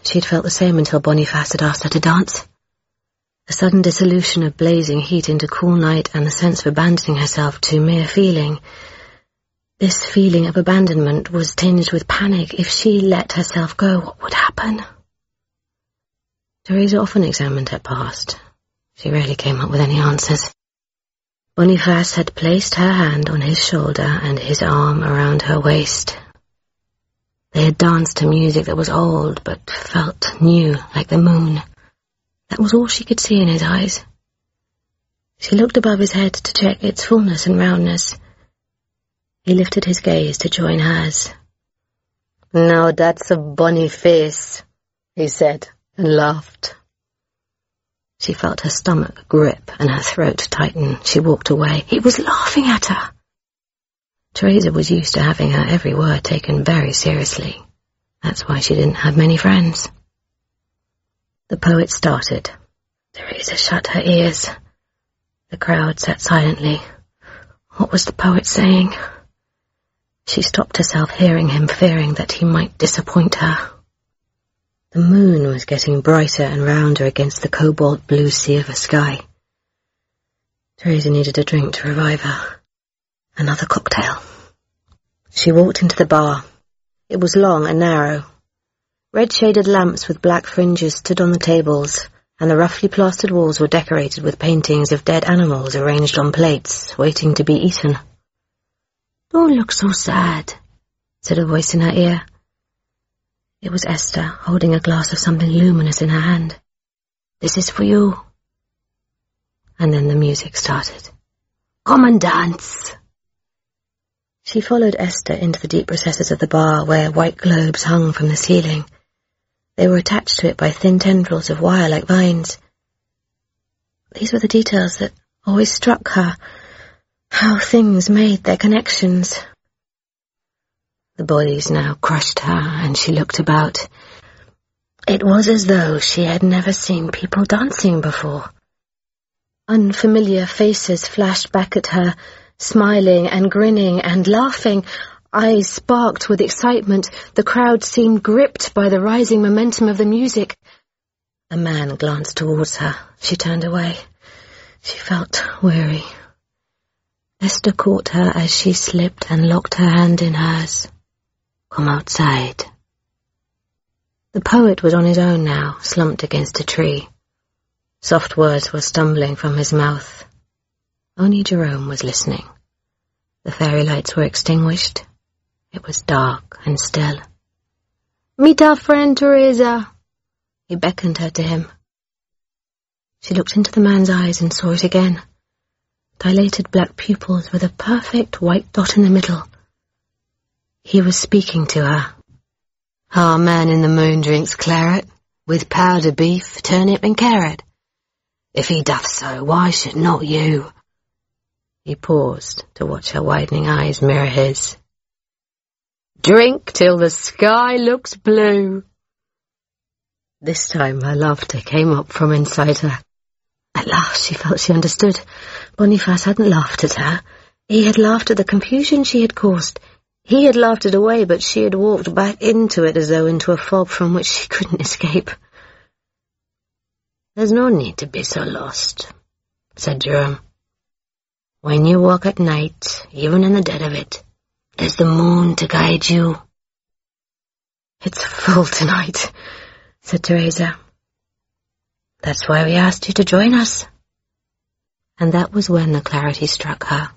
She'd felt the same until Boniface had asked her to dance. The sudden dissolution of blazing heat into cool night and the sense of abandoning herself to mere feeling. This feeling of abandonment was tinged with panic. If she let herself go, what would happen? Teresa often examined her past. She rarely came up with any answers. Boniface had placed her hand on his shoulder and his arm around her waist. They had danced to music that was old but felt new, like the moon. That was all she could see in his eyes. She looked above his head to check its fullness and roundness. He lifted his gaze to join hers. "Now that's a bonny face," he said, and laughed. She felt her stomach grip and her throat tighten. She walked away. He was laughing at her. Teresa was used to having her every word taken very seriously. That's why she didn't have many friends. The poet started. Teresa shut her ears. The crowd sat silently. What was the poet saying? She stopped herself hearing him, fearing that he might disappoint her. The moon was getting brighter and rounder against the cobalt blue sea of a sky. Teresa needed a drink to revive her. Another cocktail. She walked into the bar. It was long and narrow. Red-shaded lamps with black fringes stood on the tables, and the roughly plastered walls were decorated with paintings of dead animals arranged on plates, waiting to be eaten. "Don't look so sad," said a voice in her ear. It was Esther, holding a glass of something luminous in her hand. "This is for you." And then the music started. "Come and dance." She followed Esther into the deep recesses of the bar, where white globes hung from the ceiling. They were attached to it by thin tendrils of wire like vines. These were the details that always struck her, how things made their connections. The bodies now crushed her, and she looked about. It was as though she had never seen people dancing before. Unfamiliar faces flashed back at her, smiling and grinning and laughing. Eyes sparked with excitement. The crowd seemed gripped by the rising momentum of the music. A man glanced towards her. She turned away. She felt weary. Esther caught her as she slipped and locked her hand in hers. "Come outside." The poet was on his own now, slumped against a tree. Soft words were stumbling from his mouth. Only Jerome was listening. The fairy lights were extinguished. It was dark and still. "Meet our friend Teresa." He beckoned her to him. She looked into the man's eyes and saw it again. Dilated black pupils with a perfect white dot in the middle. He was speaking to her. "Our man in the moon drinks claret, with powder beef, turnip and carrot. If he doth so, why should not you?" He paused to watch her widening eyes mirror his. "Drink till the sky looks blue." This time her laughter came up from inside her. At last she felt she understood. Boniface hadn't laughed at her. He had laughed at the confusion she had caused. He had laughed it away, but she had walked back into it as though into a fog from which she couldn't escape. "There's no need to be so lost," said Jerome. "When you walk at night, even in the dead of it, there's the moon to guide you." "It's full tonight," said Teresa. "That's why we asked you to join us." And that was when the clarity struck her.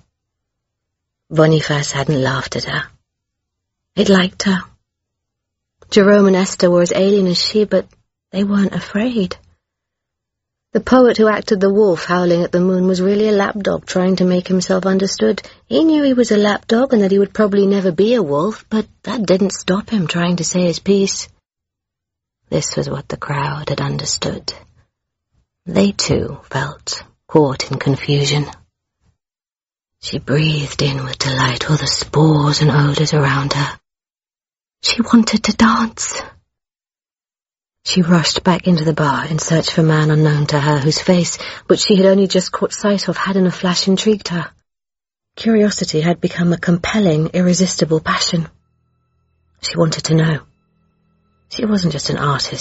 Boniface hadn't laughed at her. It liked her. Jerome and Esther were as alien as she, but they weren't afraid. The poet who acted the wolf howling at the moon was really a lapdog trying to make himself understood. He knew he was a lapdog and that he would probably never be a wolf, but that didn't stop him trying to say his piece. This was what the crowd had understood. They too felt caught in confusion. She breathed in with delight all the spores and odours around her. She wanted to dance. She rushed back into the bar in search of a man unknown to her, whose face, which she had only just caught sight of, had in a flash intrigued her. Curiosity had become a compelling, irresistible passion. She wanted to know. She wasn't just an artist.